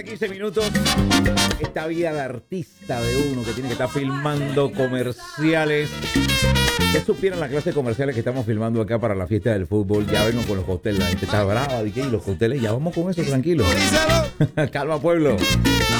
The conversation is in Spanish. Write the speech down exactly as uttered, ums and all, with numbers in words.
quince minutos. Esta vida de artista de uno que tiene que estar filmando comerciales. Ya supieron la clase de comerciales que estamos filmando acá para la fiesta del fútbol. Ya vengo con los cócteles. La gente está brava. ¿Y qué? ¿Y los cócteles? Ya vamos con eso, tranquilo. Calma, pueblo.